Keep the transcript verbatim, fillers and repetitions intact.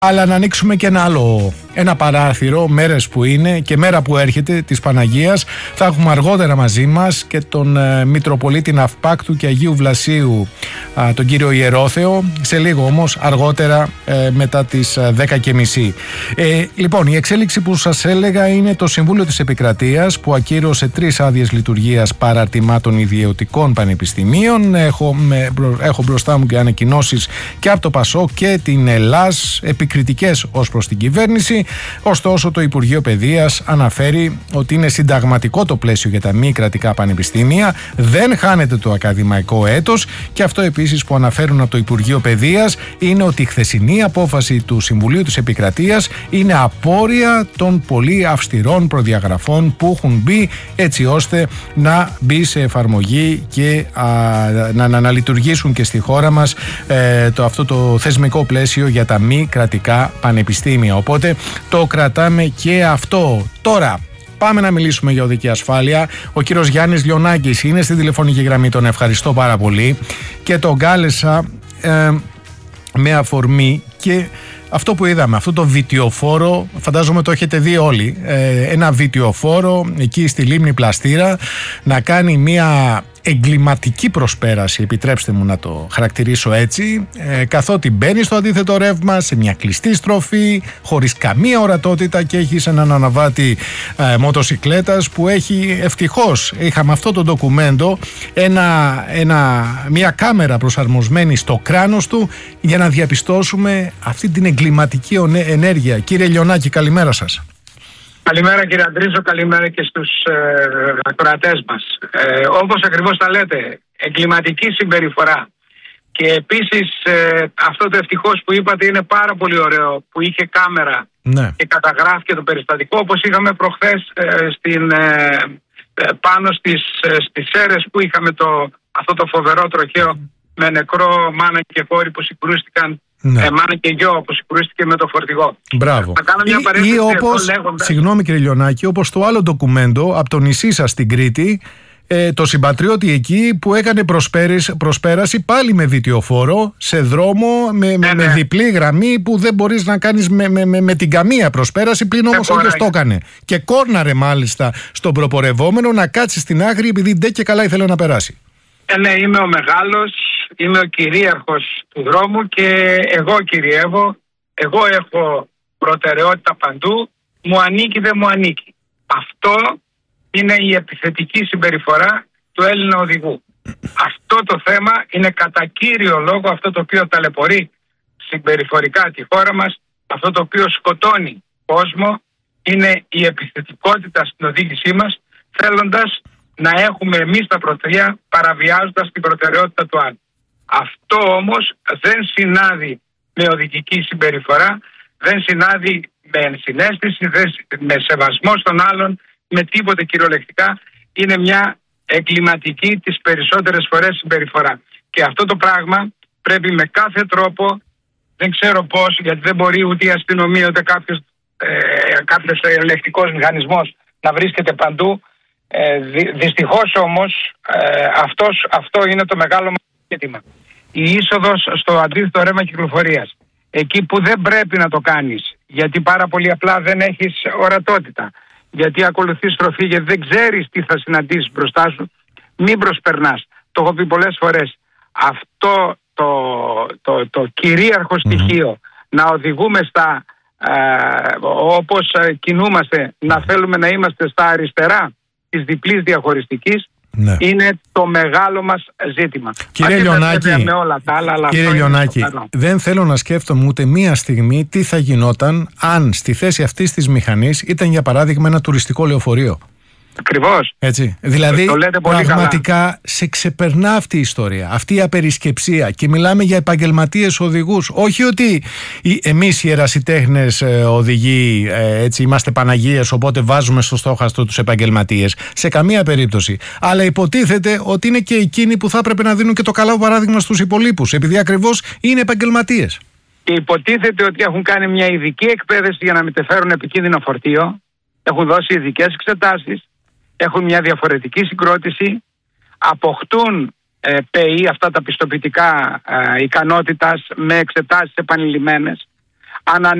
Αλλά να ανοίξουμε και ένα άλλο, ένα παράθυρο, μέρες που είναι και μέρα που έρχεται της Παναγίας. Θα έχουμε αργότερα μαζί μας και τον ε, Μητροπολίτη Ναυπάκτου και Αγίου Βλασίου, α, τον κύριο Ιερόθεο, σε λίγο όμως αργότερα ε, μετά τις δέκα και μισή. Ε, λοιπόν, η εξέλιξη που σας έλεγα είναι το Συμβούλιο της Επικρατείας που ακύρωσε τρεις άδειες λειτουργίας παραρτημάτων ιδιωτικών πανεπιστημίων. Έχω, με, έχω μπροστά μου και ανακοινώσεις και από το ΠΑΣΟΚ και την ΕΛΑΣ, κριτικές ως προς την κυβέρνηση. Ωστόσο, το Υπουργείο Παιδείας αναφέρει ότι είναι συνταγματικό το πλαίσιο για τα μη κρατικά πανεπιστήμια, δεν χάνεται το ακαδημαϊκό έτος, και αυτό επίσης που αναφέρουν από το Υπουργείο Παιδείας είναι ότι η χθεσινή απόφαση του Συμβουλίου της Επικρατείας είναι απόρρια των πολύ αυστηρών προδιαγραφών που έχουν μπει έτσι ώστε να μπει σε εφαρμογή και α, να, να, να λειτουργήσουν και στη χώρα μας ε, το, αυτό το θεσμικό πλαίσιο για τα μη κρατικά πανεπιστήμια. Οπότε το κρατάμε και αυτό. Τώρα πάμε να μιλήσουμε για οδική ασφάλεια. Ο κύριος Γιάννης Λιονάκης είναι στη τηλεφωνική γραμμή, τον ευχαριστώ πάρα πολύ και τον κάλεσα ε, με αφορμή και αυτό που είδαμε, αυτό το βιτιοφόρο, φαντάζομαι το έχετε δει όλοι, ε, ένα βιτιοφόρο εκεί στη λίμνη Πλαστήρα να κάνει μια εγκληματική προσπέραση, επιτρέψτε μου να το χαρακτηρίσω έτσι, ε, καθότι μπαίνει στο αντίθετο ρεύμα σε μια κλειστή στροφή χωρίς καμία ορατότητα και έχει έναν αναβάτη ε, μοτοσικλέτας που έχει, ευτυχώς είχαμε αυτό το ντοκουμέντο, ένα, ένα, μια κάμερα προσαρμοσμένη στο κράνος του για να διαπιστώσουμε αυτή την εγκληματική ενέργεια. Κύριε Λιονάκη, καλημέρα σας. Καλημέρα κύριε Αντρίζο, καλημέρα και στους ε, ακροατές μας. Ε, όπως ακριβώς τα λέτε, εγκληματική συμπεριφορά. Και επίσης ε, αυτό το ευτυχώς που είπατε είναι πάρα πολύ ωραίο που είχε κάμερα, ναι, και καταγράφηκε το περιστατικό, όπως είχαμε προχθές ε, στην, ε, πάνω στις, ε, στις Σέρρες που είχαμε το, αυτό το φοβερό τροχαίο με νεκρό μάνα και κόρη που συγκρούστηκαν. Ναι. Ε, μάνα και γιο που συγκρούστηκε με το φορτηγό. Μπράβο. Θα κάνω μια ή, παρένθεση ή όπως, λέγοντας... συγγνώμη κύριε Λιονάκη, όπως το άλλο ντοκουμέντο από το νησί σας στην Κρήτη, ε, το συμπατριώτη εκεί που έκανε προσπέραση πάλι με βιτιοφόρο σε δρόμο με, ναι, με, ναι. με διπλή γραμμή που δεν μπορείς να κάνεις με, με, με, με την καμία προσπέραση, πλην όμως ο ίδιος το έκανε. Και κόρναρε μάλιστα στον προπορευόμενο να κάτσει στην άκρη επειδή ντε και καλά ήθελε να περάσει. Ε, ναι, είμαι ο μεγάλος, είμαι ο κυρίαρχος του δρόμου και εγώ κυριεύω, εγώ έχω προτεραιότητα παντού, μου ανήκει δεν μου ανήκει. Αυτό είναι η επιθετική συμπεριφορά του Έλληνα οδηγού. Αυτό το θέμα είναι κατά κύριο λόγο αυτό το οποίο ταλαιπωρεί συμπεριφορικά τη χώρα μας, αυτό το οποίο σκοτώνει κόσμο, είναι η επιθετικότητα στην οδήγησή μας, θέλοντας να έχουμε εμείς τα πρωτεία παραβιάζοντας την προτεραιότητα του άλλου. Αυτό όμως δεν συνάδει με οδηγική συμπεριφορά, δεν συνάδει με ενσυναίσθηση, με σεβασμό στον άλλον, με τίποτε κυριολεκτικά. Είναι μια εγκληματική τις περισσότερες φορές συμπεριφορά. Και αυτό το πράγμα πρέπει με κάθε τρόπο, δεν ξέρω πώς, γιατί δεν μπορεί ούτε η αστυνομία ούτε κάποιος, ε, κάποιος ελεκτικός μηχανισμός να βρίσκεται παντού. Ε, δυ, δυστυχώς όμως ε, αυτός, αυτό είναι το μεγάλο μας ζήτημα. Η είσοδος στο αντίθετο ρεύμα κυκλοφορίας, εκεί που δεν πρέπει να το κάνεις, γιατί πάρα πολύ απλά δεν έχεις ορατότητα, γιατί ακολουθείς στροφή, γιατί δεν ξέρεις τι θα συναντήσεις μπροστά σου, μην προσπερνάς. Το έχω πει πολλές φορές. Αυτό το, το, το, το κυρίαρχο στοιχείο, mm-hmm. να οδηγούμε στα ε, όπως κινούμαστε, να θέλουμε να είμαστε στα αριστερά της διπλής διαχωριστικής, ναι, είναι το μεγάλο μας ζήτημα. Κύριε Λιονάκη, με όλα τα άλλα, αλλά κύριε Λιονάκη, δεν θέλω να σκέφτομαι ούτε μία στιγμή τι θα γινόταν αν στη θέση αυτής της μηχανής ήταν για παράδειγμα ένα τουριστικό λεωφορείο. Ακριβώς. Έτσι. Δηλαδή, το, το πραγματικά καλά. Σε ξεπερνά αυτή η ιστορία, αυτή η απερισκεψία, και μιλάμε για επαγγελματίες οδηγούς. Όχι ότι εμείς οι ερασιτέχνες οδηγοί έτσι, είμαστε Παναγίες, οπότε βάζουμε στο στόχαστρο τους επαγγελματίες. Σε καμία περίπτωση. Αλλά υποτίθεται ότι είναι και εκείνοι που θα έπρεπε να δίνουν και το καλό παράδειγμα στους υπολείπους, επειδή ακριβώς είναι επαγγελματίες. Και υποτίθεται ότι έχουν κάνει μια ειδική εκπαίδευση για να μεταφέρουν επικίνδυνο φορτίο, έχουν δώσει ειδικές εξετάσεις, έχουν μια διαφορετική συγκρότηση, αποκτούν ε, ΠΕΗ, αυτά τα πιστοποιητικά ε, ικανότητας με εξετάσεις επανειλημμένες, ανα